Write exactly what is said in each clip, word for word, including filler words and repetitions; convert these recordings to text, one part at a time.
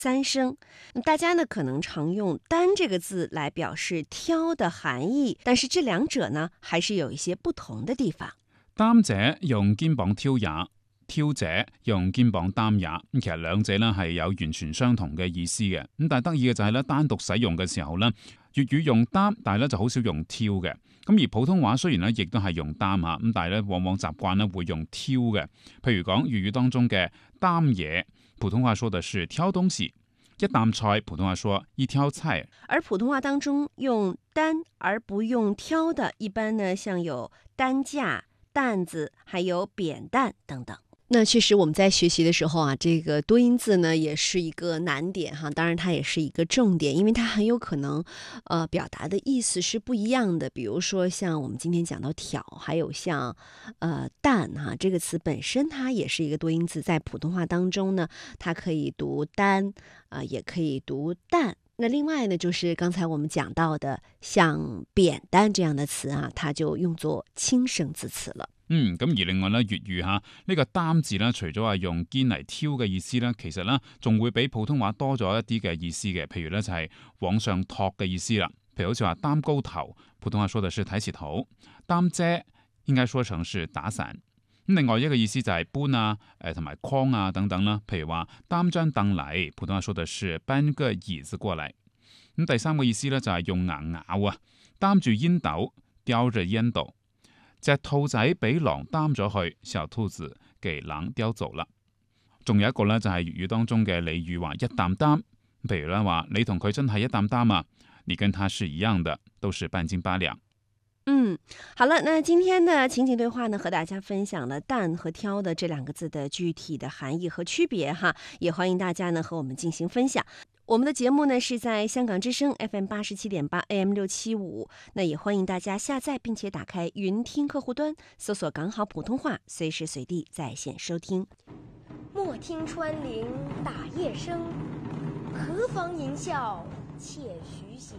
三声。大家呢可能常用单这个字来表示挑的含义，但是这两者呢还是有一些不同的地方。 擔者用肩膀挑也，挑者用肩膀擔也，咁其實兩者呢係有完全相同嘅意思嘅。咁但係得意嘅就係咧，單獨使用嘅時候呢，粵語用擔，但係咧就好少用挑嘅。咁而普通話雖然咧亦都係用擔嚇，咁但係咧往往習慣咧會用挑嘅。譬如講粵語當中嘅擔嘢，普通話說的是挑東西；一擔菜，普通話說一挑菜。 而普通話當中用擔而不用挑的，一般呢像有擔架、擔子，還有扁擔等等。那確實我們在學習的時候啊，這個多音字呢也是一個難點哈，當然它也是一個重點，因為它很有可能呃表達的意思是不一樣的。比如說像我們今天講到挑，還有像呃擔哈，這個詞本身它也是一個多音字，在普通話當中呢，它可以讀擔啊、呃，也可以讀擔。那另外呢，就是剛才我們講到的像扁擔這樣的詞啊，它就用作輕聲字詞了。 嗯，咁而另外咧，粵語嚇呢個擔字咧，除咗係用肩嚟挑嘅意思咧，其實咧仲會比普通話多咗一啲嘅意思嘅。譬如咧就係往上托嘅意思啦。譬如好似話擔高頭，普通話說的是抬起頭；擔遮應該說成是打傘。咁另外一個意思就係搬啊、誒同埋框啊等等啦。譬如話擔張凳嚟，普通話說的是搬個椅子過嚟。咁第三個意思咧就係用牙咬啊，擔住煙斗，叼着煙斗。隻兔仔俾狼擔咗去，小兔子給狼叼走啦。仲有一個咧就係粵語當中嘅俚語話一擔擔，譬如咧話你同佢真係一擔擔啊，你跟他是一樣的，都是半斤八兩。 嗯，好了，那今天的情景對話呢，和大家分享了擔和挑的這兩個字的具體的含義和區別哈，也歡迎大家呢和我們進行分享。我們的節目呢是在香港之聲 F M 八十七點八 A M 六七五，那也歡迎大家下載並且打開雲聽客戶端，搜索港好普通話，隨時隨地在線收聽。 莫聽穿林打葉聲，何妨吟嘯且徐行。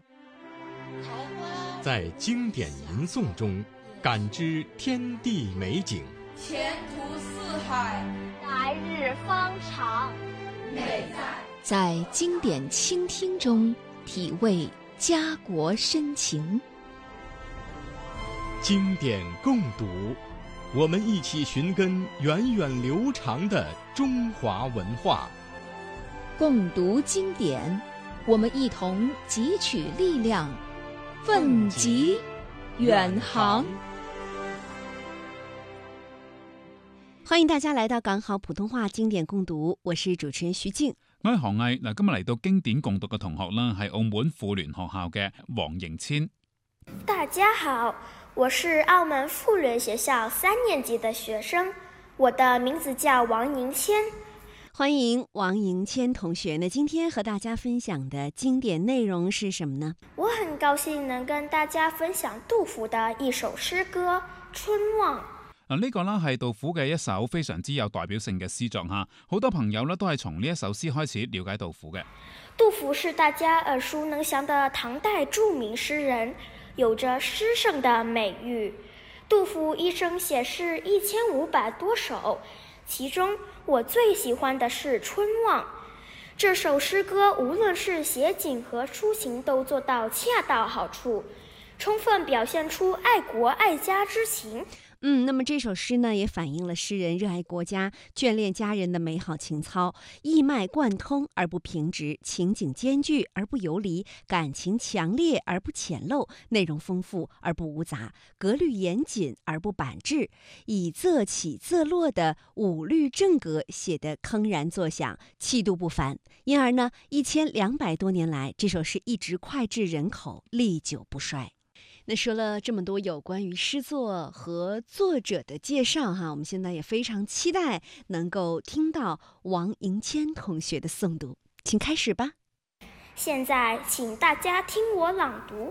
在經典吟誦中感知天地美景， 前途似海， 來日方長， 美在在經典傾聽中體味家國深情。 經典共讀，我們一起尋根源遠流長的中華文化。 共讀經典，我們一同汲取力量，奮楫遠航。 歡迎大家來到港好普通話經典共讀，我是主持人徐靜。 我係何毅嗱，今日嚟到經典共讀嘅同學啦，係澳門婦聯學校嘅黃迎千。 大家好，我是澳門婦聯學校三年級的學生，我的名字叫王迎千。 歡迎王迎千同學呢，今天和大家分享的經典內容是什麼呢？ 我很高興能跟大家分享杜甫的一首詩歌《春望》。 嗱，呢個呢係杜甫嘅一首非常之有代表性嘅詩作吓，好多朋友呢都係從呢一首詩開始了解杜甫嘅。 杜甫是大家耳熟能詳的唐代著名詩人，有着詩聖的美譽。杜甫一生寫詩一千五百多首，其中我最喜歡的是《春望》。這首詩歌無論是寫景和抒情都做到恰到好處，充分表現出愛國愛家之情。 嗯，那麼這首詩呢，也反映了詩人熱愛國家、眷戀家人的美好情操，意脈貫通而不平直，情景兼具而不游離，感情強烈而不淺陋，內容豐富而不蕪雜，格律嚴謹而不板滯，以仄起仄落的五律正格寫得鏗然作響，氣度不凡。因而呢，一千兩百多年來，這首詩一直膾炙人口，歷久不衰。那說了這麼多有關於詩作和作者的介紹哈，我們現在也非常期待能夠聽到王迎千同學的誦讀，請開始吧。 現在請大家聽我朗讀。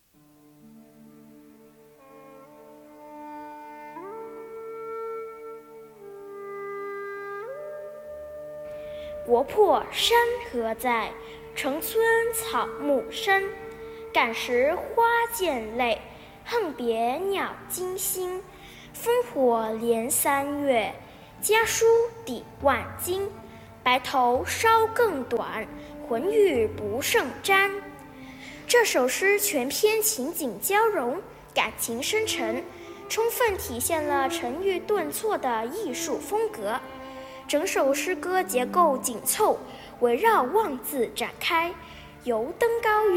國破山河在，城村草木深。感時花濺淚，恨別鳥驚心。烽火連三月，家書抵萬金。 白头稍更短，浑欲不胜簪。这首诗全篇情景交融，感情深沉，充分体现了沉郁顿挫的艺术风格。整首诗歌结构紧凑，围绕望字展开，由登高